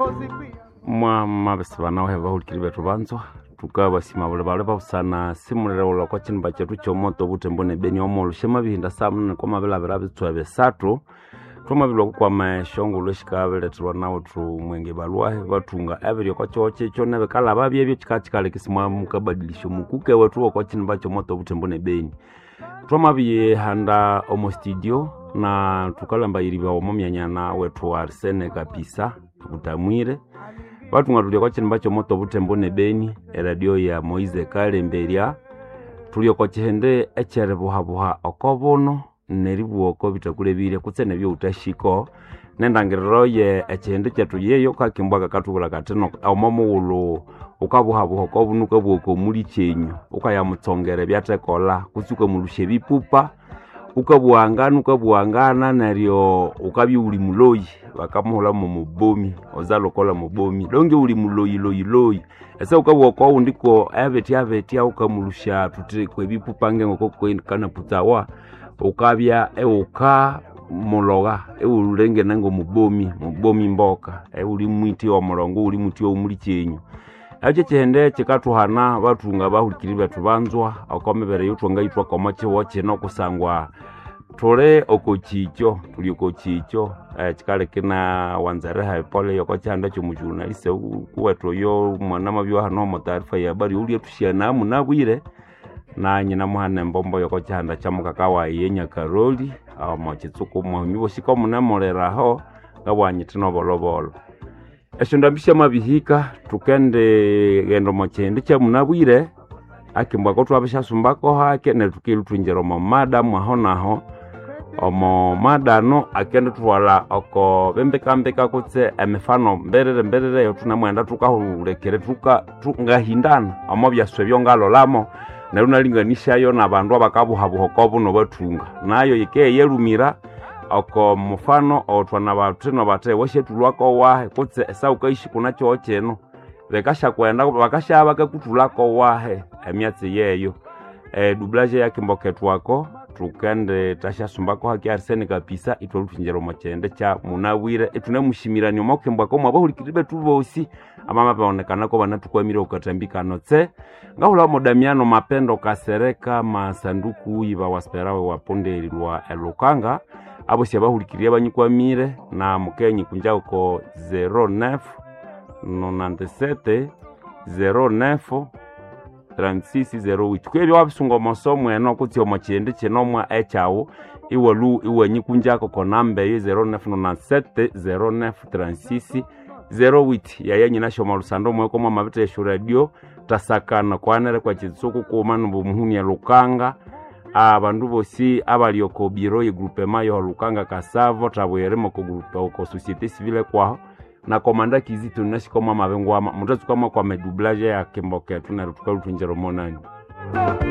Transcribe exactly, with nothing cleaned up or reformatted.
mwa mabesibana waheva hulikiri betu banzo tukaba sima bale bale babusana simulere ulo kwa chinba chetu chomoto butembo ne beni omolo shema bihinda samune kwa mabela berabe tswabe sato tuma bilo kwa mashongo loshikabele twa nawo tu mwenge balwahe batunga abiri kwa choche chone bekala babye byikachikale kisimwa mukabadilisho mukuke watu kwa chinba chomoto butembo ne beni tuma biye handa omo studio na tukalamba iriba omomyanyana wetu Arsene Kapisa tukutamwire watu ngatulia kwa chinba chomoto butembo ne beni radio ya Moize Kalemberia tulio kwa chihende echere buha buha okobono neribu oko bitakulebire kutsene byo utashiko nendangiriro ye echende chetu yeyo kakimbwa katubula kateno omomuulu ukabuha buha kobunuka bwoko muri chenyu ukayamutsongere byatekola kutsuka mulushe bipupa ukabuangana ukabuangana naryo ukabi uli muloyi bakamuhola mu mubomi ozalokola mubomi donge uli muloyi loyi loyi ese ukabwo kwa ndiko abeti abeti ukamulusha tutire kwebipupa ngengoko kwena putawa ukabya euka muloga eurenge nango mubomi mubomi mboka euli mwiti wa mulongo uli muti wa muri cyenyu aje chende chikatuhana batunga bahulikiri betu banzwa akomebere yutwa ngayitwa komache woche no kusangwa tole okochicho tuli okochicho eh, chikale kina wanzare ha pole yoko chanda cyo mujurnaliste kuweto yo mwana mabyo hano mo taarifa ya bari uli tushana munabwire na nyina muhane mbombo yoko chanda chamukakawa yenya Karoli aho machitsuko mwanyibo shiko munamoleraho ngabwanyitino bolobolo eshondambisha mabihika tukende gendo mochende cha munabwire akimbwa ko twabisha sumbako hake ne tukilutwinjero mo madam aho naho omo madano akende twala oko bembeka mbeka kutse emefano mberere mberere yo tunamwenda tukahulekere tuka tungahindana amo byaswe byongalo lamo narunalinganisha yo nabandu abakabuhabuhokobu no batunga nayo yike yerumira oko mufano otwana batino bate washetulwako wahe kutse esa ukaishi kunacho ocheno bekasha kwenda bakasha bakakutulako wahe emyatsi yeyo eh doublage ya kimboketu wako tukende tasha sumbako haki Arsene Kapisa itolufinjero machende cha munabwire etune mushimirani omokimbwako mwabahulikiribe tubosi amama baonekana ko banatukwamira ukatambika notse ngahula modamiano mapendo kasereka masanduku iba wasperawe wapondeli lwa elukanga abo siabahulikiria banyikwamire na mukenyi kunjao ko zero neuf nonante-sept zero neuf trente-six zero huit kwebyo wabisungo mosomo eno kuti omachende chenomwa echawo iwolu iwenyi kunjako ko nambe zero neuf nonante-sept zero neuf trente-six zero huit yayenyi nasho lusando mweko mwa mabite radio tasakana kwanere kwa chitsuku kumana bumuhuni ya lukanga abandu bosi abalioko biro ye groupe mayo lukanga kasavo tabweremo ko groupe ko société civile kwa na komanda Kizito nashikoma mabengwa mutatu kama kwa medoublage ya Kimboke tunarutuka lutunjero monani